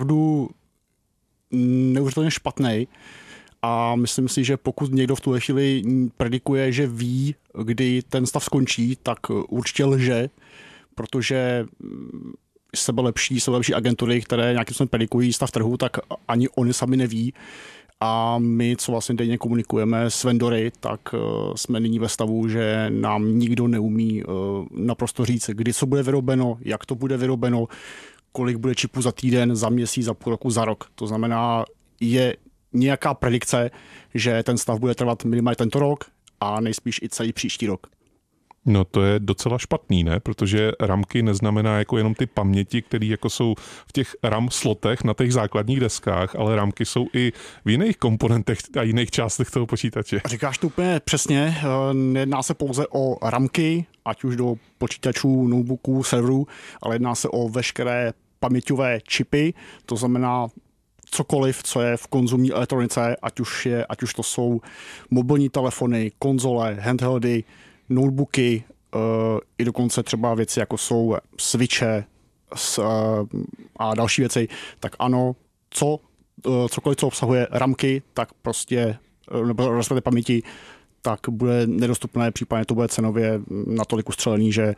opravdu neuvěřitelně špatný. A myslím si, že pokud někdo v tuhle chvíli predikuje, že ví, kdy ten stav skončí, tak určitě lže, protože sebelepší agentury, které nějakým způsobem predikují stav trhu, tak ani oni sami neví. A my, co vlastně denně komunikujeme s vendory, tak jsme nyní ve stavu, že nám nikdo neumí naprosto říct, kdy co bude vyrobeno, jak to bude vyrobeno, kolik bude čipů za týden, za měsíc, za půl roku, za rok. To znamená, je nějaká predikce, že ten stav bude trvat minimálně tento rok a nejspíš i celý příští rok. No to je docela špatný, ne? Protože ramky neznamená jako jenom ty paměti, které jako jsou v těch RAM slotech na těch základních deskách, ale ramky jsou i v jiných komponentech a jiných částech toho počítače. Říkáš to úplně přesně, nejedná se pouze o ramky, ať už do počítačů, notebooků, serverů, ale jedná se o veškeré paměťové čipy, to znamená cokoliv, co je v konzumní elektronice, ať už to jsou mobilní telefony, konzole, handheldy, notebooky, i dokonce třeba věci, jako jsou switche a další věci, tak ano, cokoliv, co obsahuje ramky, tak prostě, nebo respektive paměti, tak bude nedostupné, případně to bude cenově natolik ustřelený, že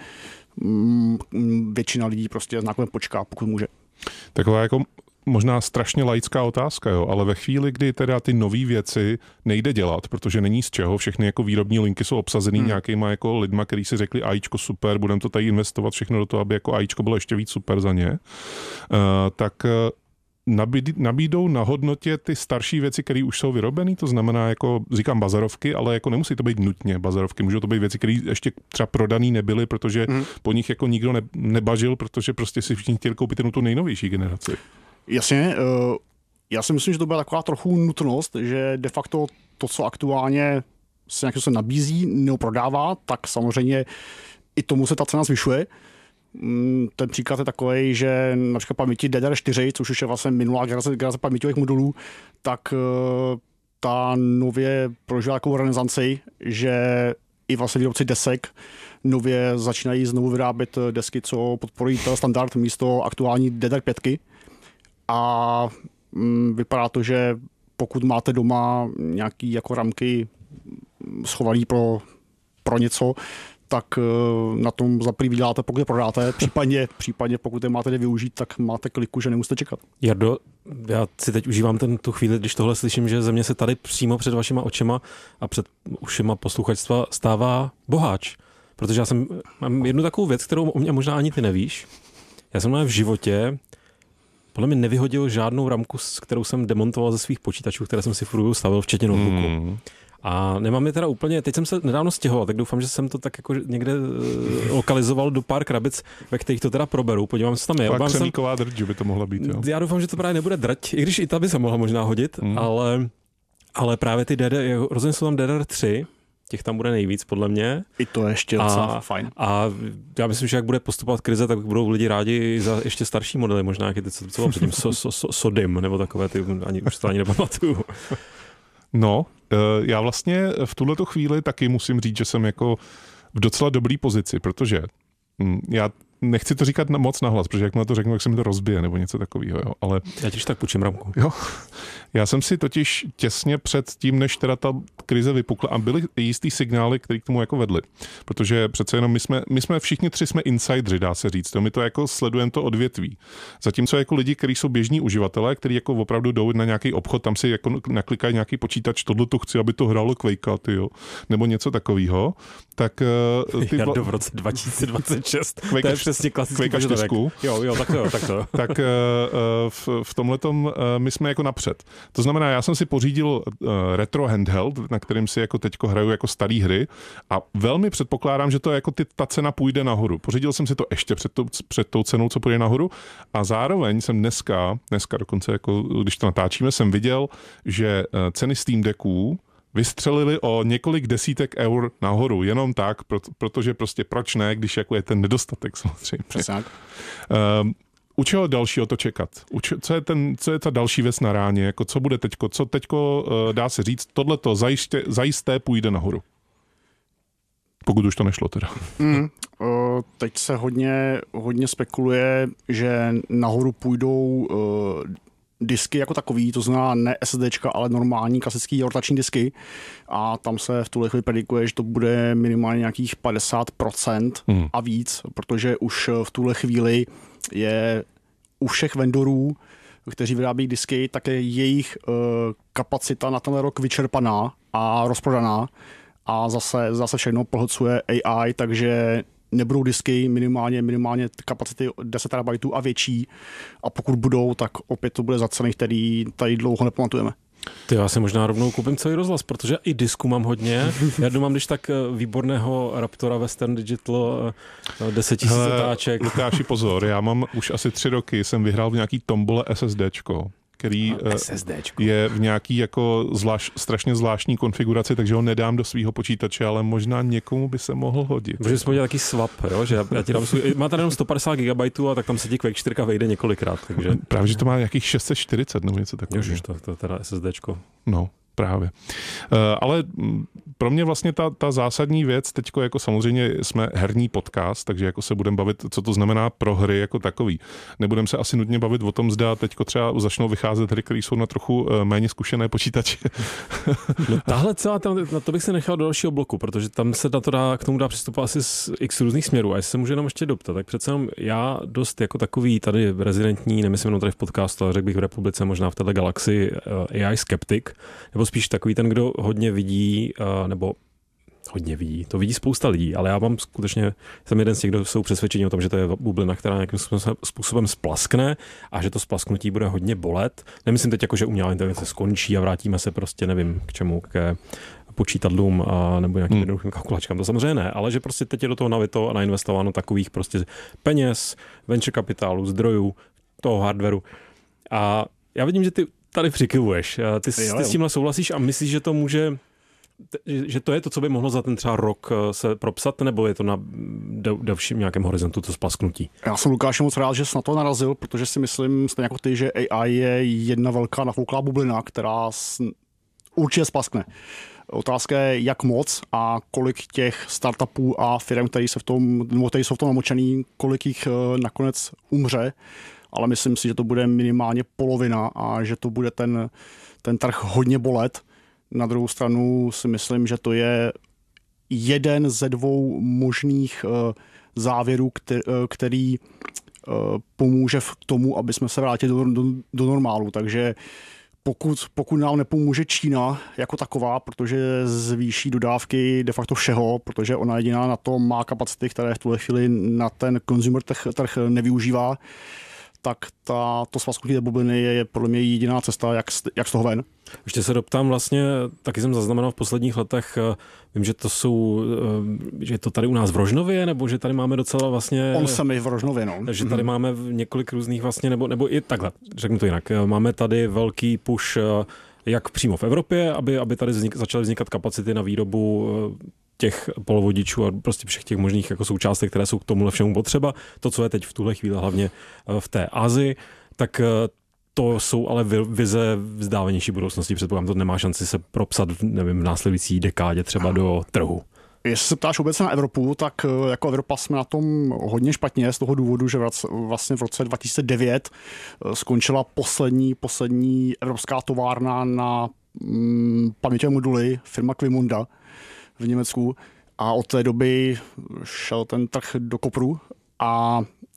většina lidí prostě s nákupem počká, pokud může. Taková jako možná strašně laická otázka, jo, ale ve chvíli, kdy teda ty nové věci nejde dělat, protože není z čeho, všechny jako výrobní linky jsou obsazený nějakýma jako lidma, kteří si řekli AIčko super, budeme to tady investovat všechno do toho, aby jako AIčko bylo ještě víc super za ně, tak nabídou na hodnotě ty starší věci, které už jsou vyrobené, to znamená, jako říkám bazarovky, ale jako nemusí to být nutně bazarovky, můžou to být věci, které ještě třeba prodaný nebyly, protože po nich jako nikdo nebažil, protože prostě si všichni chtěli koupit tu nejnovější generaci. Jasně, já si myslím, že to byla taková trochu nutnost, že de facto to, co aktuálně se nějak se nabízí, neprodává, tak samozřejmě i tomu se ta cena zvyšuje. Ten příklad je takový, že například paměti DDR4, což už je vlastně minulá generace paměťových modulů, tak ta nově prožila takovou renesanci, že i vlastně výrobci desek nově začínají znovu vyrábět desky, co podporují ten standard místo aktuální DDR5. A vypadá to, že pokud máte doma nějaký jako ramky schovaný pro něco, tak na tom za prý vyděláte, pokud je prodáte, případně pokud je máte kde využít, tak máte kliku, že nemusíte čekat. Jardo, já si teď užívám tu chvíli, když tohle slyším, že ze mě se tady přímo před vašima očima a před ušima posluchačstva stává boháč. Protože mám jednu takovou věc, kterou o mě možná ani ty nevíš. Já jsem v životě podle mě nevyhodil žádnou ramku, kterou jsem demontoval ze svých počítačů, které jsem si furt stavil, včetně notebooku. A nemám je teda úplně, teď jsem se nedávno stěhoval, tak doufám, že jsem to tak jako někde lokalizoval do pár krabic, ve kterých to teda proberu, podívám se tam je. Tak křemíková drť, že by to mohla být, jo. Já doufám, že to právě nebude drť, i když i ta by se mohla možná hodit, ale právě ty rozhodně jsou tam DDR3, těch tam bude nejvíc, podle mě. I to ještě docela fajn. A já myslím, že jak bude postupovat krize, tak budou lidi rádi za ještě starší modely, možná jak co bylo předtím Sodim, nebo takové, už to ani nepamatuju. No, já vlastně v tuhleto chvíli taky musím říct, že jsem jako v docela dobrý pozici, protože já nechci to říkat moc nahlas, protože jak na to řeknu, tak se mi to rozbije nebo něco takového, jo, ale... Já těž tak půjčím ramku. Jo, já jsem si totiž těsně před tím, než teda ta krize vypukla a byly jistý signály, které k tomu jako vedly, protože přece jenom my jsme všichni tři jsme insidři, dá se říct, my to jako sledujeme to odvětví. Zatímco jako lidi, kteří jsou běžní uživatelé, kteří jako opravdu jdou na nějaký obchod, tam si jako naklikají nějaký počítač, tohle to chci, aby to hrálo Quakea, tyjo, nebo něco takového, tak v roce 2026. To je přesně klasický požadavek. Jo, tak to. Tak v tomhletom my jsme jako napřed. To znamená, já jsem si pořídil retro handheld, na kterým si jako teďko hraju jako starý hry a velmi předpokládám, že to jako ta cena půjde nahoru. Pořídil jsem si to ještě před tou cenou, co půjde nahoru a zároveň jsem dneska dokonce jako, když to natáčíme, jsem viděl, že ceny Steam Decků vystřelili o několik desítek eur nahoru, jenom tak, protože prostě proč ne, když jako je ten nedostatek samozřejmě. Přesně. U čeho dalšího to čekat? Co je ta další věc na ráně? Jako co bude teďko? Co teďko dá se říct? Tohleto zajisté půjde nahoru. Pokud už to nešlo teda. Teď se hodně spekuluje, že nahoru půjdou disky jako takový, to znamená ne SSDčka, ale normální klasický rotační disky a tam se v tuhle chvíli predikuje, že to bude minimálně nějakých 50% a víc, protože už v tuhle chvíli je u všech vendorů, kteří vyrábí disky, tak je jejich kapacita na ten rok vyčerpaná a rozprodaná a zase všechno pohlcuje AI, takže nebudou disky minimálně kapacity 10 terabajtů a větší a pokud budou, tak opět to bude za ceny, který tady dlouho nepamatujeme. Ty, já si možná rovnou koupím celý rozhlas, protože i disku mám hodně. Já doma mám když tak výborného Raptora Western Digital 10 000 zatáček. Lukáši, pozor, já mám už asi 3 roky, jsem vyhrál v nějaký tombole SSDčko, který je v nějaký jako strašně zvláštní konfiguraci, takže ho nedám do svého počítače, ale možná někomu by se mohl hodit. Můžeme si udělat taky swap, jo? Že já ti dám má tady jenom 150 GB a tak tam se ti Quake 4 vejde několikrát. Takže... Právě, že to má nějakých 640 nebo něco takového. Ježiš, to teda SSDčko. No. Právě. Ale pro mě vlastně ta zásadní věc, teďko jako samozřejmě jsme herní podcast, takže jako se budeme bavit, co to znamená pro hry jako takový. Nebudeme se asi nutně bavit o tom, zda teďko třeba začnou vycházet hry, které jsou na trochu méně zkušené počítače. No tahle celá, na to bych se nechal do dalšího bloku, protože tam se k tomu dá přistupovat asi z x různých směrů. A jestli se můžu jenom ještě doptat, tak přece jenom já dost jako takový tady rezidentní, nemyslím jenom tady v podcastu, ale řekl bych v republice, možná v této galaxii AI skeptik, nebo spíš takový ten, kdo hodně vidí, to vidí spousta lidí, ale já jsem jeden z těch, kdo jsou přesvědčení o tom, že to je bublina, která nějakým způsobem splaskne a že to splasknutí bude hodně bolet. Nemyslím teď jako, že umělá inteligence skončí a vrátíme se prostě nevím k čemu, ke počítadlům a nebo nějakým jednoduchým kalkulačkám, to samozřejmě ne, ale že prostě teď je do toho navito a nainvestováno takových prostě peněz, venture kapitálu, zdrojů, toho hardwareu. A já vidím, že ty tady přikyvuješ. Ty s tímhle souhlasíš a myslíš, že to může, že to je to, co by mohlo za ten třeba rok se propsat, nebo je to na dalším nějakém horizontu to splasknutí? Já jsem, Lukáši, moc rád, že jsi na to narazil, protože si myslím stejně jako ty, že AI je jedna velká nafouklá bublina, která určitě splaskne. Otázka je, jak moc a kolik těch startupů a firm, které jsou v tom namočený, kolik jich nakonec umře. Ale myslím si, že to bude minimálně polovina a že to bude ten trh hodně bolet. Na druhou stranu si myslím, že to je jeden ze 2 možných závěrů, který pomůže v tomu, aby jsme se vrátili do normálu. Takže pokud nám nepomůže Čína jako taková, protože zvýší dodávky de facto všeho, protože ona jediná na to má kapacity, které v tuhle chvíli na ten consumer trh nevyužívá, tak to splasknutí té bubliny je podle mě jediná cesta, jak z toho ven. Ještě se doptám vlastně, taky jsem zaznamenal v posledních letech, vím, že to tady u nás v Rožnově, nebo že tady máme docela vlastně... On sami v Rožnově, no. Že tady máme několik různých vlastně, nebo i takhle, řeknu to jinak, máme tady velký push jak přímo v Evropě, aby tady začaly vznikat kapacity na výrobu těch polovodičů a prostě všech těch možných jako součástek, které jsou k tomuhle všemu potřeba. To, co je teď v tuhle chvíli hlavně v té Asii, tak to jsou ale vize vzdálenější budoucnosti. Předpokládám, to nemá šanci se propsat v následující dekádě třeba do trhu. Jestli se ptáš vůbec na Evropu, tak jako Evropa jsme na tom hodně špatně z toho důvodu, že vlastně v roce 2009 skončila poslední evropská továrna na paměťové moduly, firma Qimonda v Německu, a od té doby šel ten trh do kopru a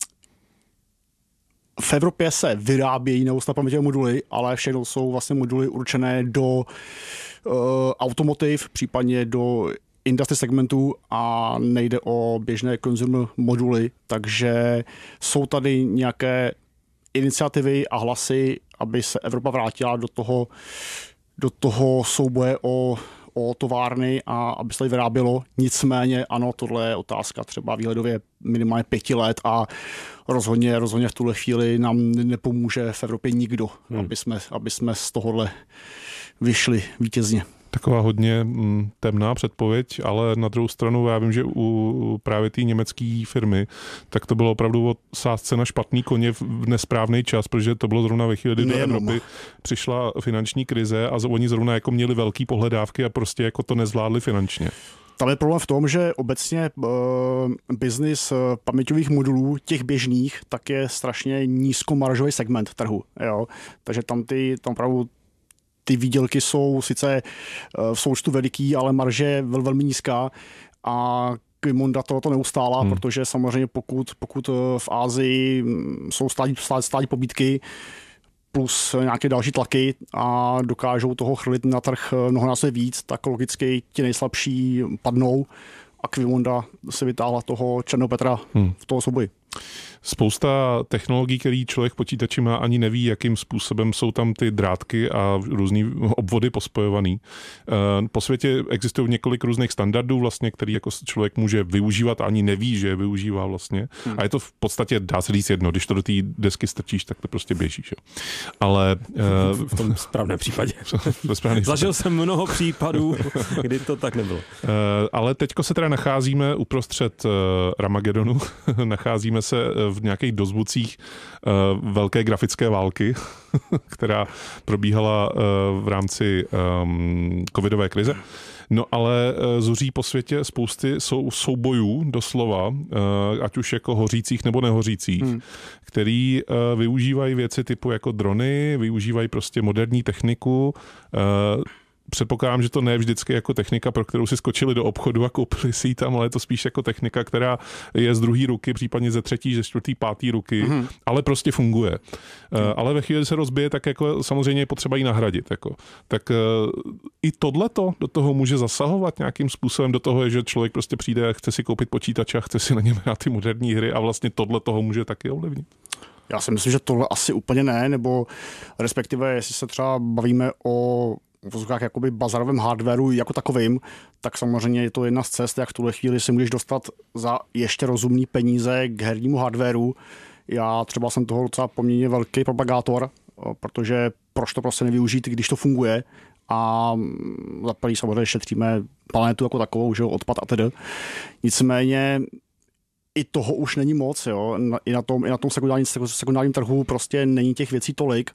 v Evropě se vyrábějí neustále paměťové moduly, ale všechno jsou vlastně moduly určené do automotive, případně do industry segmentu a nejde o běžné consumer moduly, takže jsou tady nějaké iniciativy a hlasy, aby se Evropa vrátila do toho souboje o továrny a aby se tady vyrábělo. Nicméně ano, tohle je otázka třeba výhledově minimálně 5 let a rozhodně v tuhle chvíli nám nepomůže v Evropě nikdo, aby jsme z tohohle vyšli vítězně. Taková hodně temná předpověď, ale na druhou stranu já vím, že u právě té německé firmy, tak to bylo opravdu o sázce na špatný koně v nesprávný čas, protože to bylo zrovna ve chvíli, kdy do Evropy přišla finanční krize a oni zrovna jako měli velký pohledávky a prostě jako to nezvládli finančně. Tam je problém v tom, že obecně biznis paměťových modulů, těch běžných, tak je strašně nízkomaržový segment trhu. Jo? Takže tam opravdu ty výdělky jsou sice v součtu veliký, ale marže je velmi nízká a Qimonda tohoto neustála, protože samozřejmě pokud v Asii jsou stálí pobídky plus nějaké další tlaky a dokážou toho chrlit na trh mnohonásobně víc, tak logicky ti nejslabší padnou a Qimonda se vytáhla toho Černého Petra v toho souboji. Spousta technologií, který člověk v počítači má, ani neví, jakým způsobem jsou tam ty drátky a různý obvody pospojovaný. Po světě existují několik různých standardů, vlastně, který jako člověk může využívat, ani neví, že je využívá vlastně. A je to v podstatě, dá se říct jedno, když to do té desky strčíš, tak to prostě běží. Že? Ale v tom správném případě. Zažil jsem mnoho případů, kdy to tak nebylo. Ale teďko se teda nacházíme uprostřed Ramagedonu, nacházíme se v nějakých dozvucích velké grafické války, která probíhala v rámci covidové krize. No ale zuří po světě spousty soubojů doslova, ať už jako hořících nebo nehořících, který využívají věci typu jako drony, využívají prostě moderní techniku. Předpokládám, že to ne vždycky jako technika, pro kterou si skočili do obchodu a koupili si ji tam, ale je to spíš jako technika, která je z druhé ruky, případně ze třetí, ze čtvrtý, pátý ruky, ale prostě funguje. Ale ve chvíli se rozbije, tak jako samozřejmě je potřeba ji nahradit. Jako. Tak i tohleto do toho může zasahovat nějakým způsobem do toho, že člověk prostě přijde a chce si koupit počítač a chce si na něm hrát ty moderní hry a vlastně tohle toho může taky ovlivnit. Já si myslím, že tohle asi úplně ne, nebo respektive, jestli se třeba bavíme o vozovkách jakoby bazarovém hardwareu jako takovým, tak samozřejmě je to jedna z cest, jak v tuhle chvíli si můžeš dostat za ještě rozumný peníze k hernímu hardwareu. Já třeba jsem toho docela poměrně velký propagátor, protože proč to prostě nevyužít, když to funguje a za první samozřejmě šetříme planetu jako takovou, že jo, odpad a tedy. Nicméně i toho už není moc, jo. I na tom sekundárním trhu prostě není těch věcí tolik.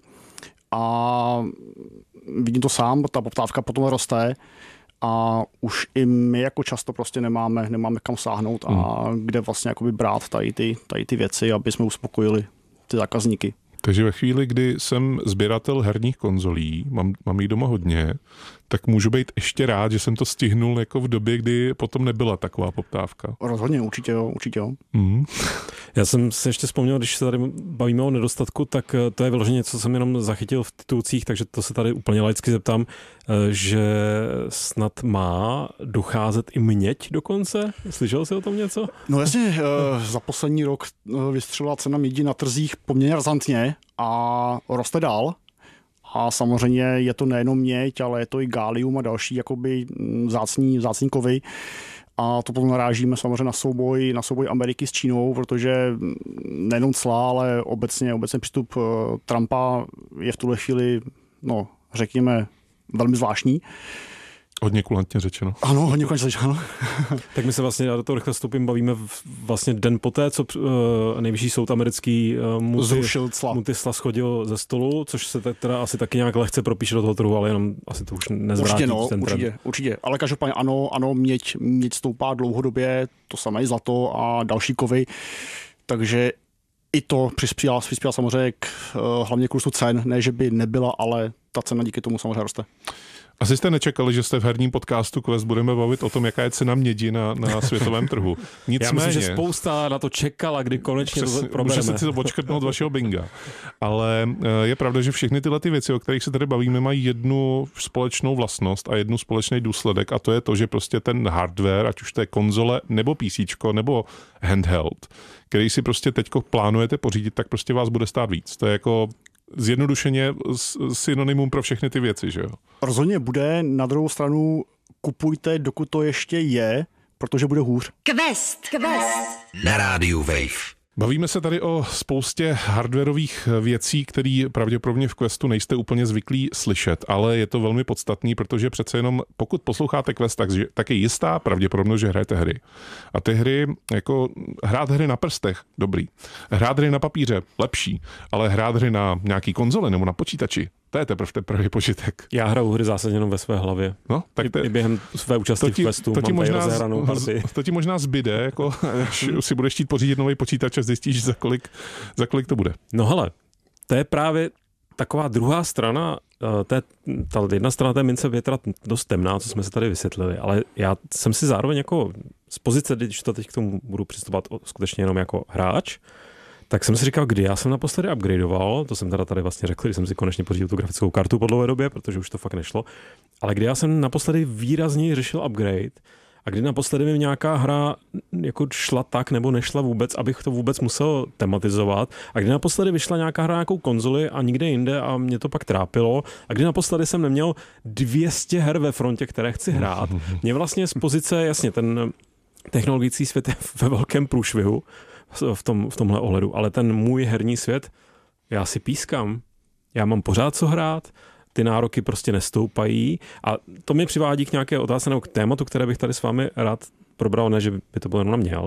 A vidím to sám, ta poptávka potom roste a už i my jako často prostě nemáme kam sáhnout a kde vlastně jakoby brát tady ty věci, aby jsme uspokojili ty zákazníky. Takže ve chvíli, kdy jsem sběratel herních konzolí, mám jich doma hodně, tak můžu být ještě rád, že jsem to stihnul jako v době, kdy potom nebyla taková poptávka. Rozhodně, určitě jo. Já jsem se ještě vzpomněl, když se tady bavíme o nedostatku, tak to je vyloženě něco, co jsem jenom zachytil v titulcích, takže to se tady úplně laicky zeptám, že snad má docházet i měď dokonce? Slyšel jsi o tom něco? No jasně, za poslední rok vystřelila cena mědi na trzích poměrně razantně a roste dál. A samozřejmě je to nejenom měď, ale je to i gálium a další jakoby vzácní kovy. A to potom narážíme samozřejmě na souboj Ameriky s Čínou, protože nejenom cla, ale obecně přístup Trumpa je v tuhle chvíli, no, řekněme, velmi zvláštní. Hodně kulantně řečeno. Ano, hodně kulantně řečeno. Tak my se vlastně, já do toho rychle vstupím, bavíme vlastně den poté, co nejvyšší soud americký multisla schodil ze stolu, což se teda asi taky nějak lehce propíše do toho trhu, ale jenom asi to už nezvrátí ten trend. Určitě. Ale každopádně ano, měď stoupá dlouhodobě, to samé zlato a další kovy, takže i to přispěla samozřejmě hlavně k růstu cen, ne, že by nebyla, ale ta cena díky tomu samozřejmě roste. Asi jste nečekali, že jste v herním podcastu Quest budeme bavit o tom, jaká je cena mědi na světovém trhu. Nicméně, já myslím, že spousta na to čekala, kdy konečně to probereme. Může se to odškrtnout vašeho binga. Ale je pravda, že všechny tyhle ty věci, o kterých se tady bavíme, mají jednu společnou vlastnost a jednu společný důsledek, a to je to, že prostě ten hardware, ať už to je konzole nebo PCčko nebo handheld, který si prostě teďko plánujete pořídit, tak prostě vás bude stát víc. To je jako zjednodušeně synonymum pro všechny ty věci, že jo? Rozhodně bude, na druhou stranu kupujte, dokud to ještě je, protože bude hůř. Quest na rádiu Wave. Bavíme se tady o spoustě hardwarových věcí, které pravděpodobně v Questu nejste úplně zvyklí slyšet, ale je to velmi podstatný, protože přece jenom pokud posloucháte Quest, tak je jistá pravděpodobnost, že hrajete hry. A ty hry, jako hrát hry na prstech, dobrý. Hrát hry na papíře, lepší. Ale hrát hry na nějaký konzole nebo na počítači, To je teprve požitek. Já hraju hry zásadně jenom ve své hlavě. No, tak I během své účasti v questu mám tady rozehranou partii. To ti možná zbyde, jako, až si budeš chtít pořídit nový počítač a zjistíš, za kolik to bude. No hele, to je právě taková druhá strana, ta jedna strana té mince je teda dost temná, co jsme se tady vysvětlili, ale já jsem si zároveň jako z pozice, když to teď k tomu budu přistupovat skutečně jenom jako hráč, tak jsem si říkal, kdy já jsem naposledy upgradeoval, to jsem teda tady vlastně řekl, když jsem si konečně pořídil tu grafickou kartu po dlouhé době, protože už to fakt nešlo, ale kdy já jsem naposledy výrazně řešil upgrade a kdy naposledy mi nějaká hra jako šla tak nebo nešla vůbec, abych to vůbec musel tematizovat a kdy naposledy vyšla nějaká hra na nějakou konzoli a nikde jinde a mě to pak trápilo a kdy naposledy jsem neměl 200 her ve frontě, které chci hrát. Mě vlastně z pozice, jasně, ten technologický svět je ve velkém průšvihu, v tomhle ohledu, ale ten můj herní svět, já si pískám. Já mám pořád co hrát, ty nároky prostě nestoupají a to mě přivádí k nějaké otázce nebo k tématu, které bych tady s vámi rád probral, ne, že by to bylo jenom na mě,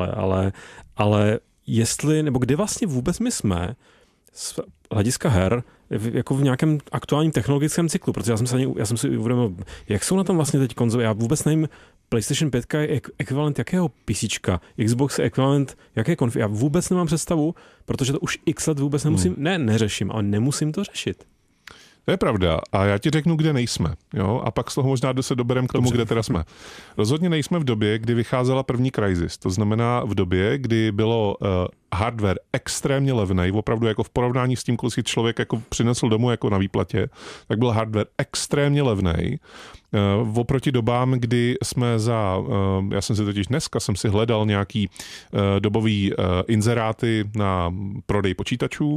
ale jestli, nebo kde vlastně vůbec my jsme z hlediska her, jako v nějakém aktuálním technologickém cyklu, protože já jsem si uvědomil, jak jsou na tom vlastně teď konzole, já vůbec nevím, PlayStation 5 je ekvivalent jakého PCčka, Xbox je ekvivalent jaké konfig, já vůbec nemám představu, protože to už x let vůbec nemusím, neřeším, ale nemusím to řešit. To je pravda a já ti řeknu, kde nejsme. Jo? A pak z toho možná se dobereme k tomu, kde teda jsme. Rozhodně nejsme v době, kdy vycházela první Crysis. To znamená v době, kdy bylo hardware extrémně levný, opravdu jako v porovnání s tím, kolik si člověk jako přinesl domů jako na výplatě, tak byl hardware extrémně levný. Oproti dobám, kdy jsme já jsem si totiž dneska jsem si hledal nějaký dobový inzeráty na prodej počítačů.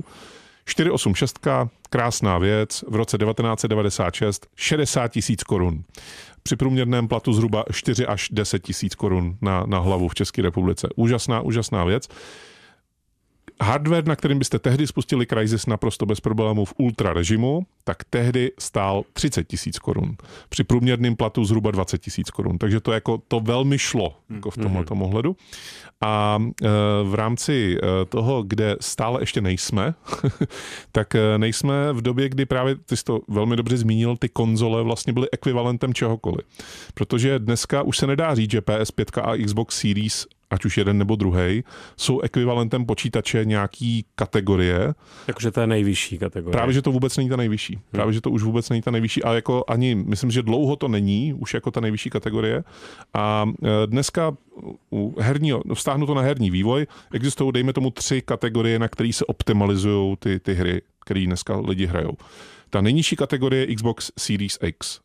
486, krásná věc, v roce 1996 60 000 korun. Při průměrném platu zhruba 4 až 10 000 korun na hlavu v České republice. Úžasná věc. Hardware, na kterým byste tehdy spustili Crysis naprosto bez problémů v ultra režimu, tak tehdy stál 30 000 korun. Při průměrném platu zhruba 20 000 korun. Takže to jako to velmi šlo jako v tomhletom ohledu. A v rámci toho, kde stále ještě nejsme, tak nejsme v době, kdy právě, ty jsi to velmi dobře zmínil, ty konzole vlastně byly ekvivalentem čehokoliv. Protože dneska už se nedá říct, že PS5 a Xbox Series, ať už jeden nebo druhej, jsou ekvivalentem počítače nějaký kategorie. Jakože to je nejvyšší kategorie. Právě, že to vůbec není ta nejvyšší. Právě, že to už vůbec není ta nejvyšší, ale jako ani, myslím, že dlouho to není už jako ta nejvyšší kategorie. A dneska u herního, vztáhnu to na herní vývoj, existují, dejme tomu, 3 kategorie, na které se optimalizují ty hry, které dneska lidi hrajou. Ta nejnižší kategorie je Xbox Series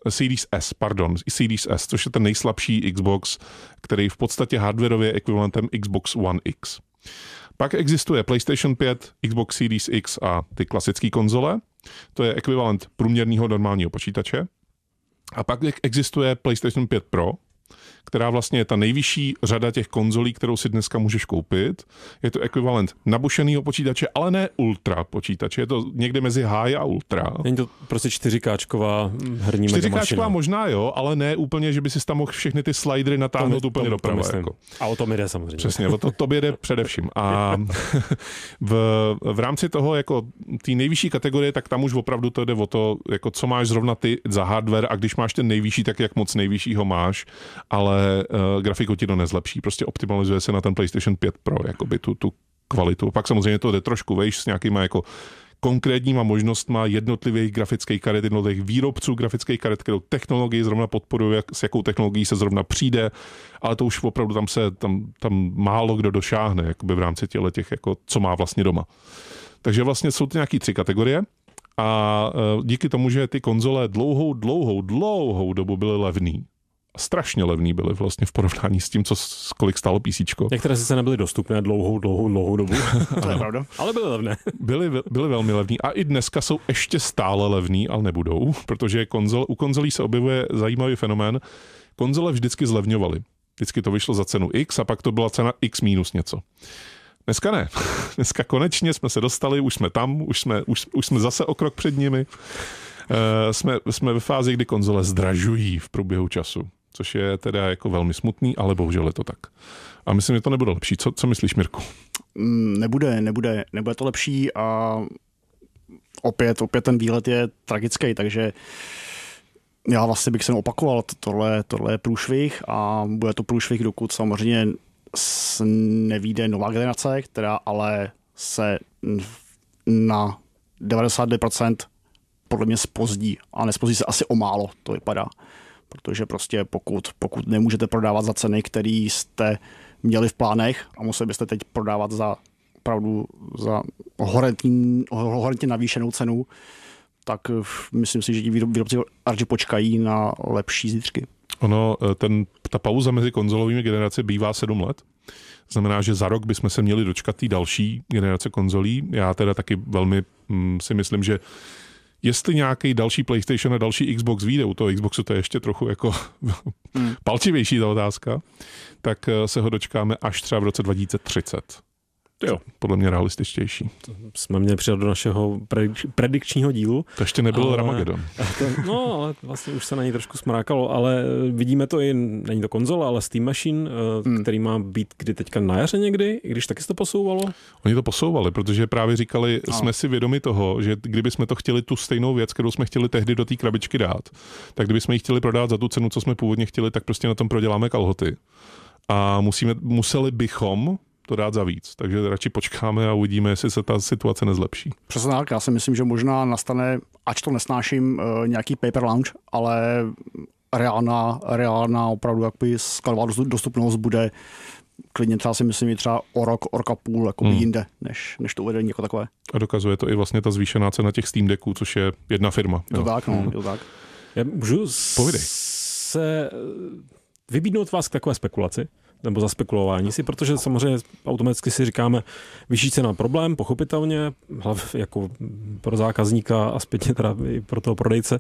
S, což je ten nejslabší Xbox, který v podstatě hardwarově je ekvivalentem Xbox One X. Pak existuje PlayStation 5, Xbox Series X a ty klasické konzole. To je ekvivalent průměrného normálního počítače. A pak existuje PlayStation 5 Pro, která vlastně je ta nejvyšší řada těch konzolí, kterou si dneska můžeš koupit. Je to ekvivalent nabušeného počítače, ale ne ultra počítače. Je to někde mezi high a ultra. Není to prostě 4Kčková herní megamašina. 4Kčková možná jo, ale ne úplně, že by si tam mohl všechny ty slidery natáhnout úplně doprava. Jako. A o tom jde samozřejmě. Přesně, o to jde především. A v rámci toho, jako té nejvyšší kategorie, tak tam už opravdu to jde o to, jako co máš zrovna ty za hardware a když máš ten nejvyšší, tak jak moc nejvyššího máš, ale grafiku ti to nezlepší. Prostě optimalizuje se na ten PlayStation 5 Pro, jakoby tu kvalitu. Pak samozřejmě to jde trošku vejš s nějakýma jako konkrétníma možnostma jednotlivých grafických karet, jednotlivých výrobců grafických karet, kterou technologii zrovna podporuje, s jakou technologií se zrovna přijde, ale to už opravdu tam málo kdo došáhne, jakoby v rámci těch, jako co má vlastně doma. Takže vlastně jsou to nějaký 3 kategorie a díky tomu, že ty konzole dlouhou dobu byly levný, strašně levný byly vlastně v porovnání s tím, kolik stálo PCčko. Některé sice nebyly dostupné dlouhou dobu. To je pravda. Ale byly levné. Byly velmi levný a i dneska jsou ještě stále levný, ale nebudou, protože u konzolí se objevuje zajímavý fenomén. Konzole vždycky zlevňovaly. Vždycky to vyšlo za cenu X a pak to byla cena X minus něco. Dneska ne. Dneska konečně jsme se dostali, už jsme tam, už jsme zase o krok před nimi. Jsme ve fázi, kdy konzole zdražují v průběhu času, což je teda jako velmi smutný, ale bohužel je to tak. A myslím, že to nebude lepší. Co myslíš, Mirku? Nebude to lepší a opět ten výlet je tragický, takže já vlastně bych se opakoval, tohle je průšvih a bude to průšvih, dokud samozřejmě nevyjde nová generace, která ale se na 99% podle mě zpozdí a nespozdí se asi o málo, to vypadá. Protože prostě pokud nemůžete prodávat za ceny, které jste měli v plánech a museli byste teď prodávat za opravdu za horentně navýšenou cenu, tak myslím si, že výrobci radši počkají na lepší zítřky. Ta pauza mezi konzolovými generace bývá 7 let. Znamená, že za rok bychom se měli dočkat té další generace konzolí. Já teda taky velmi si myslím, že jestli nějaký další PlayStation a další Xbox vyjde, u toho Xboxu to je ještě trochu jako palčivější ta otázka, tak se ho dočkáme až třeba v roce 2030. Jo, podle mě realističtější. To jsme měli přidat do našeho predikčního dílu. To ještě nebyl Ramagedon. Ale vlastně už se na něj trošku smrákalo, ale vidíme to i, není to konzola, ale Steam Machine, který má být kdy teďka na jaře někdy, i když taky se to posouvalo? Oni to posouvali, protože právě říkali, jsme si vědomi toho, že kdybychom to chtěli tu stejnou věc, kterou jsme chtěli tehdy do té krabičky dát, tak kdybychom ji chtěli prodat za tu cenu, co jsme původně chtěli, tak prostě na tom proděláme kalhoty. A museli bychom to dát za víc. Takže radši počkáme a uvidíme, jestli se ta situace nezlepší. Přesně tak, já si myslím, že možná nastane, ač to nesnáším, nějaký paper launch, ale reálná opravdu jakoby skladová dostupnost bude klidně třeba si myslím třeba o rok a půl jako jinde, než to uvedení jako takové. A dokazuje to i vlastně ta zvýšená cena těch Steam Decků, což je jedna firma. To tak, no, to tak. Já můžu se vybídnout vás k takové spekulaci? Nebo za spekulování si, protože samozřejmě automaticky si říkáme, vyšší cena problém, pochopitelně, hlavně jako pro zákazníka a zpětně teda i pro toho prodejce,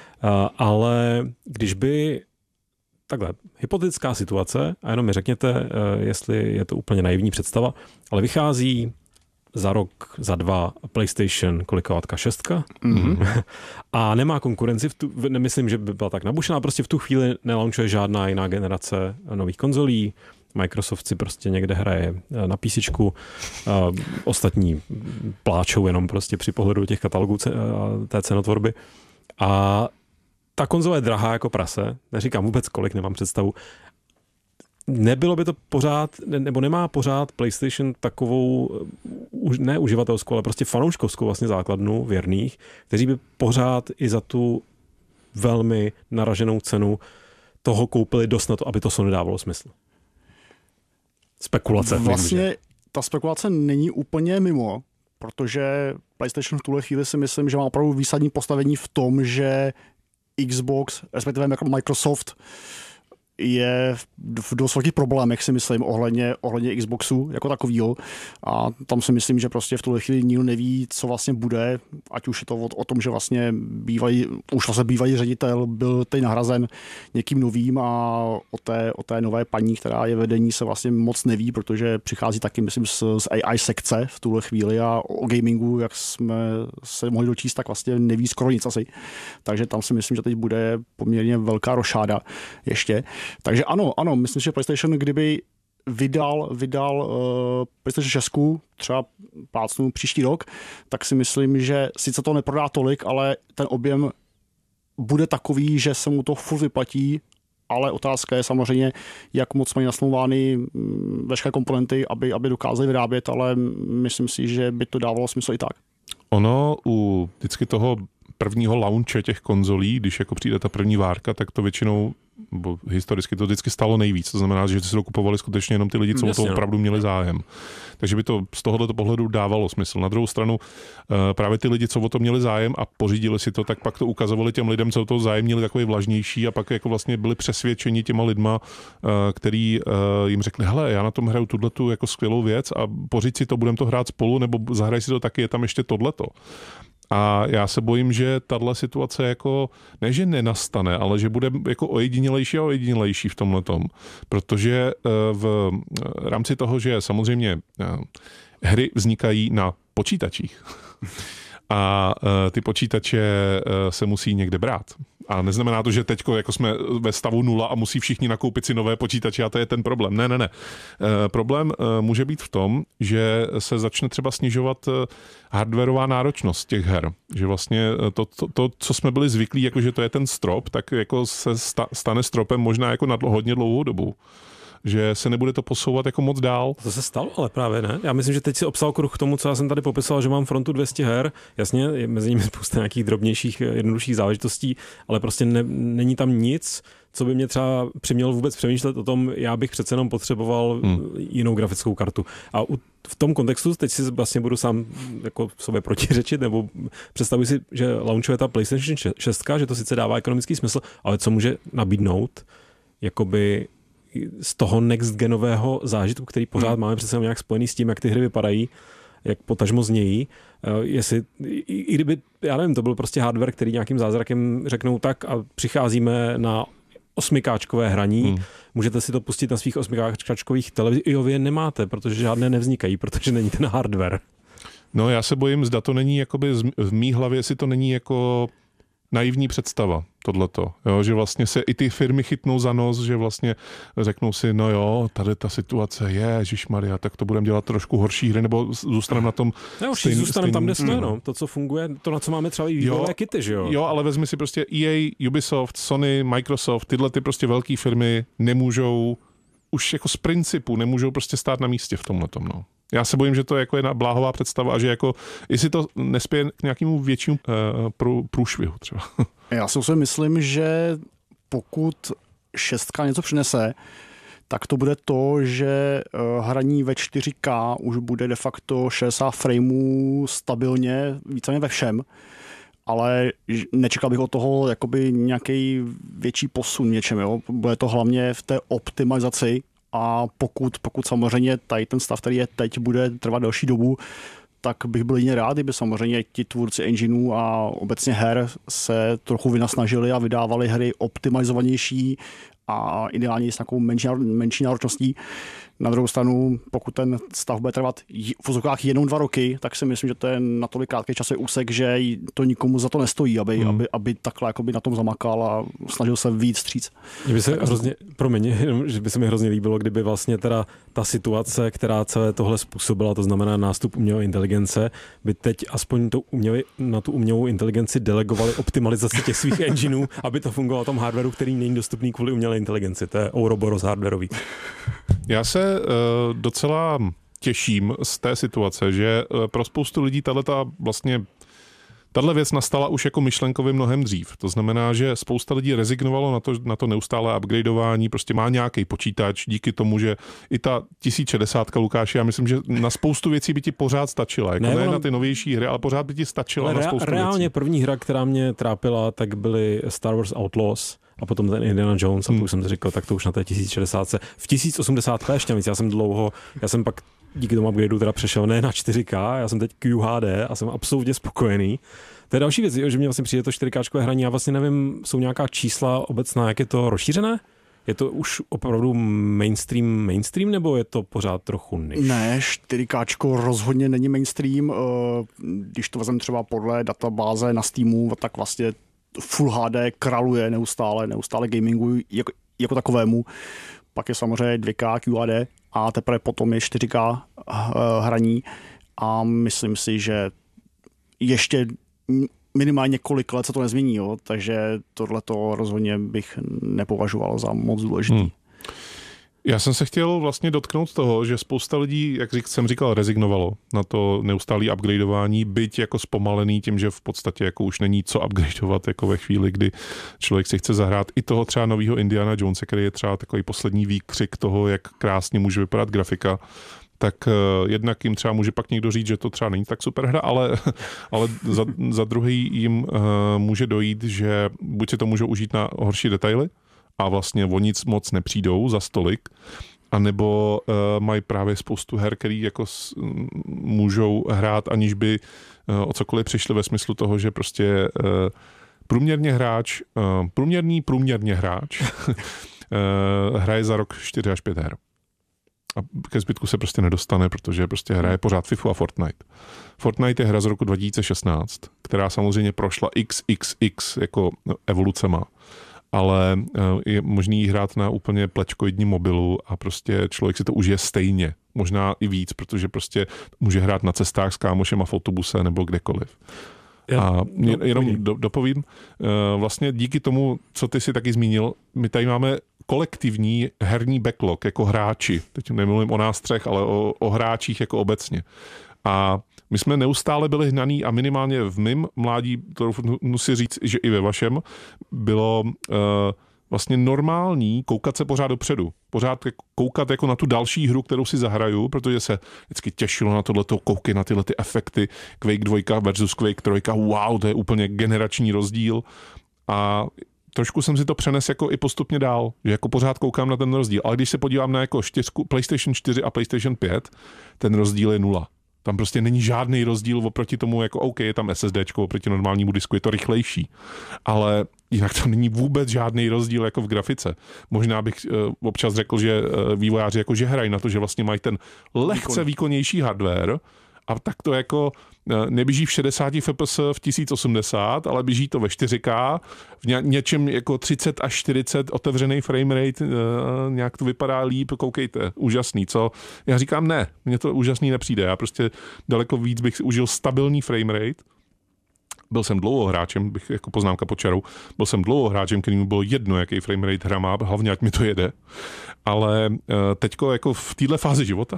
ale když by takhle, hypotetická situace, a jenom mi řekněte, jestli je to úplně naivní představa, ale vychází za rok, za 2 PlayStation kolikovatka 6 a nemá konkurenci, nemyslím, že by byla tak nabušená, prostě v tu chvíli nelaunchuje žádná jiná generace nových konzolí, Microsoft si prostě někde hraje na písičku, ostatní pláčou jenom prostě při pohledu těch katalogů té cenotvorby. A ta konzole je drahá jako prase, neříkám vůbec kolik, nemám představu. Nebylo by to pořád, nebo nemá pořád PlayStation takovou, ne uživatelskou, ale prostě fanouškovskou vlastně základnu věrných, kteří by pořád i za tu velmi naraženou cenu toho koupili dost na to, aby to Sony dávalo smysl. Spekulace. Vlastně ta spekulace není úplně mimo, protože PlayStation v tuhle chvíli si myslím, že má opravdu výsadní postavení v tom, že Xbox, respektive Microsoft, je v dost velkých problémech, si myslím, ohledně Xboxu jako takovýho. A tam si myslím, že prostě v tuhle chvíli nikdo neví, co vlastně bude, ať už je to o tom, že vlastně bývalý ředitel byl teď nahrazen někým novým a o té nové paní, která je vedení, se vlastně moc neví, protože přichází taky, myslím, z AI sekce v tuhle chvíli a o gamingu, jak jsme se mohli dočíst, tak vlastně neví skoro nic asi. Takže tam si myslím, že teď bude poměrně velká rošáda ještě. Takže ano, myslím, že PlayStation, kdyby vydal PlayStation 6 třeba plácnu příští rok, tak si myslím, že sice to neprodá tolik, ale ten objem bude takový, že se mu to furt vyplatí, ale otázka je samozřejmě, jak moc mají nasmlouvány veškeré komponenty, aby dokázali vyrábět, ale myslím si, že by to dávalo smysl i tak. Ono u vždycky toho prvního launche těch konzolí, když jako přijde ta první várka, tak to většinou, bo historicky to vždycky stalo nejvíc. To znamená, že si to kupovali skutečně jenom ty lidi, co o to opravdu měli zájem. Takže by to z tohoto pohledu dávalo smysl. Na druhou stranu právě ty lidi, co o to měli zájem a pořídili si to, tak pak to ukazovali těm lidem, co o to zájem měli takový vlažnější a pak jako vlastně byli přesvědčeni těma lidma, který jim řekli, hele, já na tom hraju tuto jako skvělou věc a pořiď si to, budeme to hrát spolu, nebo zahraj si to taky, je tam ještě tohleto. A já se bojím, že tahle situace jako, ne že nenastane, ale že bude jako ojedinělejší v tomhletom. Protože v rámci toho, že samozřejmě hry vznikají na počítačích a ty počítače se musí někde brát. A neznamená to, že teď jako jsme ve stavu 0 a musí všichni nakoupit si nové počítače a to je ten problém. Ne. Problém může být v tom, že se začne třeba snižovat hardwarová náročnost těch her. Že vlastně to co jsme byli zvyklí, jako že to je ten strop, tak jako se stane stropem možná jako na hodně dlouhou dobu. Že se nebude to posouvat jako moc dál. To se stalo, ale právě ne. Já myslím, že teď si obsal kruh k tomu, co já jsem tady popisoval, že mám frontu 200 her. Jasně, je mezi nimi spousta nějakých drobnějších, jednodušších záležitostí, ale prostě není tam nic, co by mě třeba přimělo vůbec přemýšlet o tom, já bych přece jenom potřeboval jinou grafickou kartu. A v tom kontextu teď si vlastně budu sám jako sobě protiřečit, nebo představuji si, že launchuje ta PlayStation 6, že to sice dává ekonomický smysl, ale co může nabídnout, jakoby z toho next-genového zážitku, který pořád máme přece nějak spojený s tím, jak ty hry vypadají, jak potažmo znějí. Jestli, i kdyby, já nevím, to byl prostě hardware, který nějakým zázrakem řeknou tak a přicházíme na 8Kčkové hraní, můžete si to pustit na svých 8Kčkových televizích. Jo, vy je nemáte, protože žádné nevznikají, protože není ten hardware. No já se bojím, zda to není jakoby v mý hlavě, jestli to není jako naivní představa, tohleto. Jo, že vlastně se i ty firmy chytnou za nos, že vlastně řeknou si, no jo, tady ta situace je, ježišmarja, tak to budeme dělat trošku horší hry, nebo zůstaneme na tom zůstaneme tam, kde jsme, no. To, co funguje, to, na co máme třeba i vývojové kity, že jo? Jo, ale vezmi si prostě EA, Ubisoft, Sony, Microsoft, tyhle ty prostě velké firmy nemůžou, už jako z principu, nemůžou prostě stát na místě v tomhletom, no. Já se bojím, že to jako je bláhová představa a že jako, jestli to nespěje k nějakému většímu průšvihu třeba. Já si myslím, že pokud 6 něco přinese, tak to bude to, že hraní ve 4K už bude de facto 60 frameů stabilně, víceméně ve všem, ale nečekal bych od toho jakoby nějaký větší posun něčem. Jo? Bude to hlavně v té optimalizaci. A pokud samozřejmě tady ten stav, který je teď, bude trvat delší dobu, tak bych byl jině rád, kdyby samozřejmě ti tvůrci engineů a obecně her se trochu vynasnažili a vydávali hry optimalizovanější a ideálně s takovou menší náročností. Na druhou stranu, pokud ten stav bude trvat v vozovkách 1-2 roky, tak si myslím, že to je natolik krátký časový úsek, že to nikomu za to nestojí, aby takhle jakoby na tom zamakal a snažil se víc vstříc. Že by se mi hrozně líbilo, kdyby vlastně teda ta situace, která celé tohle způsobila, to znamená nástup umělé inteligence, by teď aspoň na tu umělou inteligenci delegovali optimalizaci těch svých engineů, aby to fungovalo tom hardwareu, který není dostupný kvůli umělé inteligenci. To je Ouroboros hardwareový. Já se docela těším z té situace, že pro spoustu lidí tahle věc nastala už jako myšlenkově mnohem dřív. To znamená, že spousta lidí rezignovalo na to neustálé upgradeování, prostě má nějaký počítač díky tomu, že i ta 1060, Lukáši, já myslím, že na spoustu věcí by ti pořád stačila. Jako ne na ty novější hry, ale pořád by ti stačila na spoustu reálně věcí. První hra, která mě trápila, tak byly Star Wars Outlaws a potom ten Indiana Jones a už jsem si říkal, tak to už na té 1060. V 1080p ještě víc, já jsem pak díky tomu upgradeu teda přešel ne na 4K, já jsem teď QHD a jsem absolutně spokojený. To je další věc, že mě vlastně přijde to 4Kčkové hraní, já vlastně nevím, jsou nějaká čísla obecná, jak je to rozšířené? Je to už opravdu mainstream, nebo je to pořád trochu niž? Ne, 4K rozhodně není mainstream. Když to vezmeme třeba podle databáze na Steamu, tak vlastně Full HD kraluje neustále gamingu jako takovému. Pak je samozřejmě 2K QHD a teprve potom je 4K hraní a myslím si, že ještě minimálně několik let se to nezmění, jo? Takže tohleto rozhodně bych nepovažoval za moc důležitý. Já jsem se chtěl vlastně dotknout toho, že spousta lidí, jak jsem říkal, rezignovalo na to neustálé upgradeování, byť jako zpomalený tím, že v podstatě jako už není co upgradeovat jako ve chvíli, kdy člověk si chce zahrát i toho třeba nového Indiana Jonesa, který je třeba takový poslední výkřik toho, jak krásně může vypadat grafika. Tak jednak jim třeba může pak někdo říct, že to třeba není tak super hra, ale za druhý jim může dojít, že buď si to můžou užít na horší detaily a vlastně o nic moc nepřijdou za stolik, anebo mají právě spoustu her, který jako můžou hrát, aniž by o cokoliv přišli ve smyslu toho, že prostě průměrně hráč hraje za rok 4 až 5 her. A ke zbytku se prostě nedostane, protože prostě hraje pořád FIFA a Fortnite. Fortnite je hra z roku 2016, která samozřejmě prošla XXX jako evolucema, ale je možný hrát na úplně plečkoidním mobilu a prostě člověk si to užije stejně. Možná i víc, protože prostě může hrát na cestách s kámošem a v autobuse nebo kdekoliv. A jenom dopovím, vlastně díky tomu, co ty si taky zmínil, my tady máme kolektivní herní backlog jako hráči. Teď nemluvím o nás třech, ale o hráčích jako obecně. A my jsme neustále byli hnaný a minimálně v mém mládí, to musím říct, že i ve vašem, bylo vlastně normální koukat se pořád dopředu. Pořád koukat jako na tu další hru, kterou si zahraju, protože se vždycky těšilo na tohleto, koukej na tyhle ty efekty, Quake 2 versus Quake 3, wow, to je úplně generační rozdíl. A trošku jsem si to přenesl jako i postupně dál, že jako pořád koukám na ten rozdíl. Ale když se podívám na jako PlayStation 4 a PlayStation 5, ten rozdíl je 0. Tam prostě není žádný rozdíl oproti tomu, jako OK, je tam SSDčko, oproti normálnímu disku, je to rychlejší. Ale jinak to není vůbec žádný rozdíl jako v grafice. Možná bych občas řekl, že vývojáři jako že hrají na to, že vlastně mají ten lehce výkonnější hardware a tak to jako neběží v 60 fps v 1080, ale běží to ve 4K, v něčem jako 30 až 40 otevřený framerate, nějak to vypadá líp, koukejte, úžasný, co? Já říkám ne, mně to úžasný nepřijde, já prostě daleko víc bych si užil stabilní framerate. Byl jsem dlouho hráčem, bych jako poznámka pod čarou, byl jsem dlouho hráčem, kterým bylo jedno, jaký framerate hra má, hlavně ať mi to jede. Ale teďko jako v téhle fázi života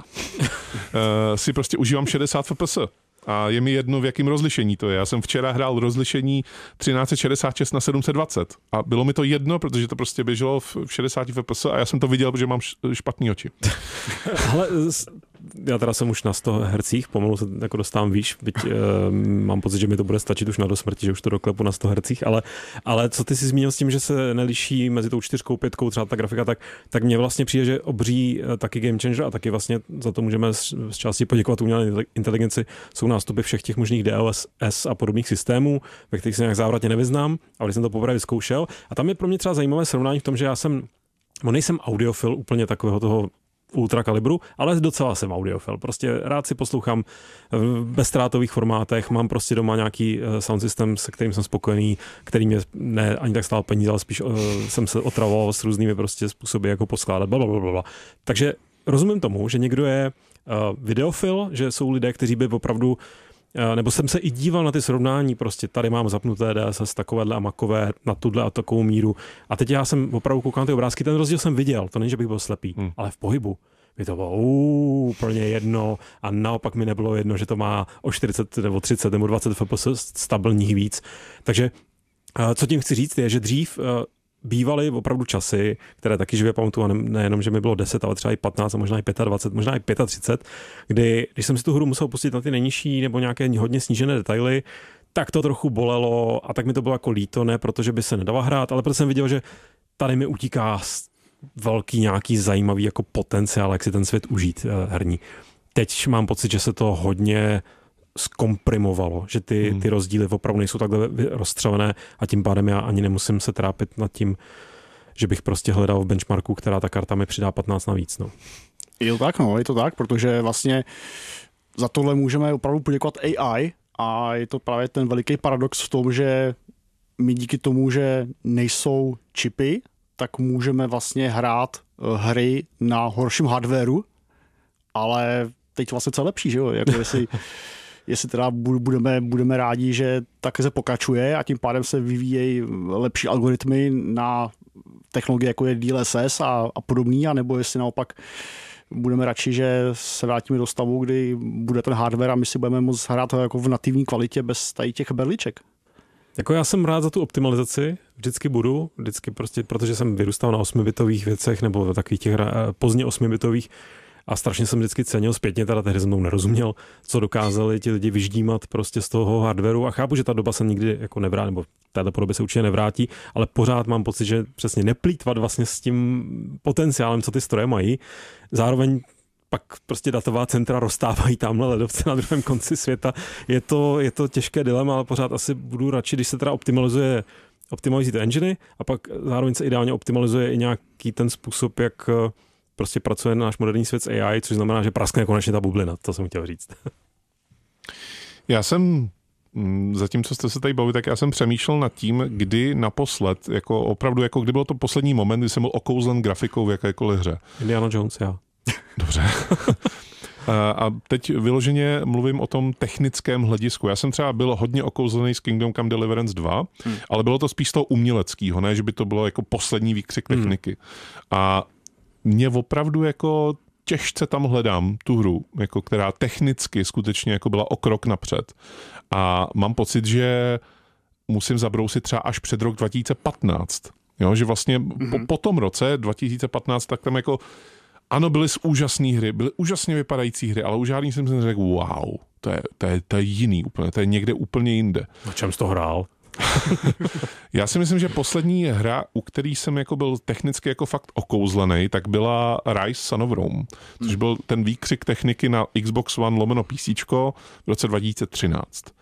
si prostě užívám 60 fps. A je mi jedno, v jakém rozlišení to je. Já jsem včera hrál rozlišení 1366 na 720 a bylo mi to jedno, protože to prostě běželo v 60 fps a já jsem to viděl, protože mám špatný oči. Ale já teda jsem už na 100 hercích, pomalu se jako dostávám výš, byť mám pocit, že mi to bude stačit už na dosmrti, že už to doklepu na 100 hercích, ale co ty si zmínil s tím, že se neliší mezi tou 4, 5, třeba ta grafika, tak mně vlastně přijde, že obří taky game changer a taky vlastně za to můžeme z části poděkovat umělé inteligenci, jsou nástupy všech těch možných DLSS a podobných systémů, ve kterých se nějak závratně nevyznám, ale když jsem to poprvé vyzkoušel. A tam je pro mě třeba zajímavé srovnání v tom, že nejsem audiofil úplně takového toho ultrakalibru, ale docela jsem audiofil. Prostě rád si poslouchám v bezdrátových formátech, mám prostě doma nějaký sound system, se kterým jsem spokojený, který mě ne ani tak stál peníze, ale spíš jsem se otravoval s různými prostě způsoby, jako poskládat, blablabla. Takže rozumím tomu, že někdo je videofil, že jsou lidé, kteří by opravdu, nebo jsem se i díval na ty srovnání, prostě tady mám zapnuté DSS takovéhle a makové na tuhle a takovou míru. A teď já jsem opravdu koukal na ty obrázky, ten rozdíl jsem viděl, to není, že bych byl slepý, ale v pohybu mi to bylo úplně jedno a naopak mi nebylo jedno, že to má o 40 nebo 30 nebo 20 fps stabilních víc. Takže co tím chci říct je, že dřív bývaly opravdu časy, které taky živě pamatuju, nejenom, že mi bylo 10, ale třeba i 15 a možná i 25, možná i 35, kdy, když jsem si tu hru musel pustit na ty nejnižší nebo nějaké hodně snížené detaily, tak to trochu bolelo a tak mi to bylo jako líto, ne protože by se nedala hrát, ale protože jsem viděl, že tady mi utíká velký nějaký zajímavý jako potenciál, jak si ten svět užít herní. Teď mám pocit, že se to hodně zkomprimovalo, že ty rozdíly opravdu nejsou takhle rozstřelené a tím pádem já ani nemusím se trápit nad tím, že bych prostě hledal v benchmarku, která ta karta mi přidá 15 navíc. No. Je to tak, protože vlastně za tohle můžeme opravdu poděkovat AI a je to právě ten veliký paradox v tom, že my díky tomu, že nejsou čipy, tak můžeme vlastně hrát hry na horším hardwareu, ale teď vlastně co je lepší, že jo? Jako jestli teda budeme rádi, že tak se pokračuje a tím pádem se vyvíjejí lepší algoritmy na technologie, jako je DLSS a podobný, anebo jestli naopak budeme radši, že se vrátíme do stavu, kdy bude ten hardware a my si budeme moct hrát jako v nativní kvalitě bez tady těch berliček. Jako já jsem rád za tu optimalizaci, vždycky prostě, protože jsem vyrůstal na 8-bitových věcech nebo takových těch pozdně 8-bitových a strašně jsem vždycky cenil zpětně, teda tehdy jsem tomu nerozuměl, co dokázali ti lidi vyždímat prostě z toho hardwareu a chápu, že ta doba se nikdy jako nevrátí, nebo v této podobě se určitě nevrátí, ale pořád mám pocit, že přesně neplýtvat vlastně s tím potenciálem, co ty stroje mají. Zároveň pak prostě datová centra rozstávají tamhle ledovce na druhém konci světa. Je to těžké dilema, ale pořád asi budu radši, když se teda optimalizují ty enginy a pak zároveň se ideálně optimalizuje i nějaký ten způsob, jak prostě pracuje náš moderní svět s AI, což znamená, že praskne konečně ta bublina, to jsem chtěl říct. Já jsem, zatímco jste se tady bavili, tak já jsem přemýšlel nad tím, kdy naposled, jako opravdu, jako kdy byl to poslední moment, kdy jsem byl okouzlen grafikou v jakékoliv hře. Indiana Jones, já. Dobře. A teď vyloženě mluvím o tom technickém hledisku. Já jsem třeba byl hodně okouzlený s Kingdom Come Deliverance 2, ale bylo to spíš toho uměleckého, ne, že by to bylo jako poslední výkřik techniky. A mě opravdu jako těžce tam hledám tu hru, jako která technicky skutečně jako byla o krok napřed. A mám pocit, že musím zabrousit třeba až před rok 2015. Jo, že vlastně po tom roce 2015 tak tam jako ano, byly úžasné hry, byly úžasně vypadající hry, ale už žádný jsem si řekl, wow, to je jiný úplně, to je někde úplně jinde. Na čem jsi to hrál? Já si myslím, že poslední hra, u který jsem jako byl technicky jako fakt okouzlený, tak byla Rise Son of Rome, což byl ten výkřik techniky na Xbox One / PCčko v roce 2013.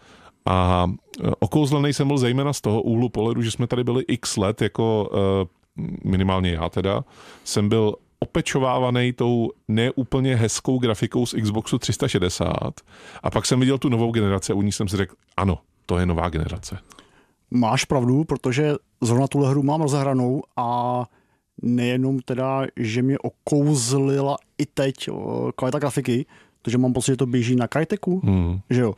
A okouzlený jsem byl zejména z toho úhlu pohledu, že jsme tady byli x let, jako minimálně já teda, jsem byl opečovávaný tou neúplně hezkou grafikou z Xboxu 360 a pak jsem viděl tu novou generaci a u ní jsem si řekl, ano, to je nová generace. Máš pravdu, protože zrovna tuhle hru mám rozehranou a nejenom teda, že mě okouzlila i teď kvalita grafiky, protože mám pocit, že to běží na Cryteku, že jo.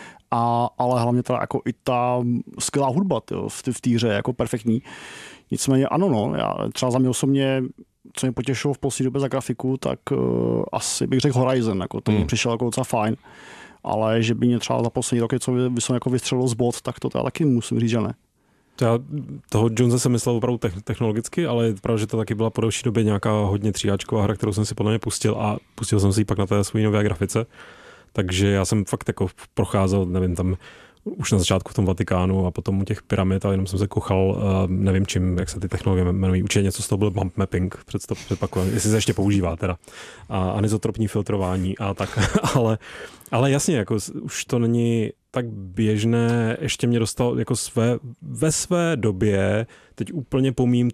Ale hlavně teda jako i ta skvělá hudba v té hře jako perfektní. Nicméně ano, no, já třeba za mě osobně, co mě potěšilo v poslední době za grafiku, tak asi bych řekl Horizon, jako to mi přišel jako docela fajn, ale že by mě třeba za poslední roky, co by jako vystřelilo z bod, tak to teda taky musím říct, že ne. Já toho Jonesa jsem myslel opravdu technologicky, ale je pravda, že to taky byla po delší době nějaká hodně tříáčková hra, kterou jsem si podle mě pustil a pustil jsem si ji pak na té svojí nové grafice. Takže já jsem fakt jako procházel, nevím, tam už na začátku v tom Vatikánu a potom u těch pyramid a jenom jsem se kochal, nevím čím, jak se ty technologie jmenují. Určitě něco z toho byl bump mapping, předpakujem, jestli se ještě používá teda. A anizotropní filtrování a tak. ale jasně, jako už to není tak běžné, ještě mě dostal jako ve své době, teď úplně pomím